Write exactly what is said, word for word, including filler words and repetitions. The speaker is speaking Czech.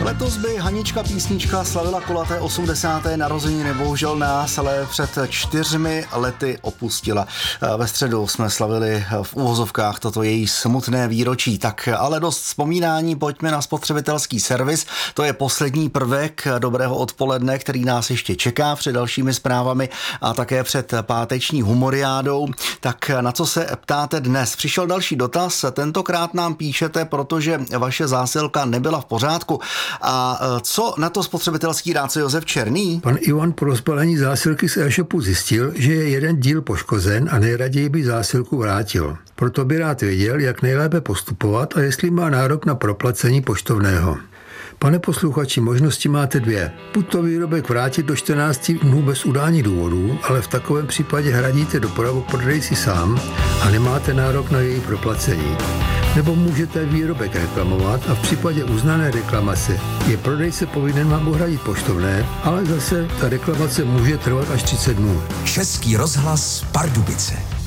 Letos by Hanička písnička slavila kulaté osmdesáté narozeniny, bohužel nás ale před čtyřmi lety opustila. Ve středu jsme slavili v úvozovkách toto její smutné výročí. Tak ale dost vzpomínání, pojďme na spotřebitelský servis. To je poslední prvek dobrého odpoledne, který nás ještě čeká před dalšími zprávami a také před páteční humoriádou. Tak na co se ptáte dnes? Přišel další dotaz, tentokrát nám píšete, protože vaše zásilka nebyla v pořádku. A co na to spotřebitelský rádce Josef Černý? Pan Ivan po rozbalení zásilky z e-shopu zjistil, že je jeden díl poškozen a nejraději by zásilku vrátil. Proto by rád věděl, jak nejlépe postupovat a jestli má nárok na proplacení poštovného. Pane posluchači, možnosti máte dvě. Buď to výrobek vrátit do čtrnácti dnů bez udání důvodů, ale v takovém případě hradíte dopravu prodejci sám a nemáte nárok na její proplacení. Nebo můžete výrobek reklamovat a v případě uznané reklamace je prodejce povinen vám uhradit poštovné, ale zase ta reklamace může trvat až třicet dnů. Český rozhlas Pardubice.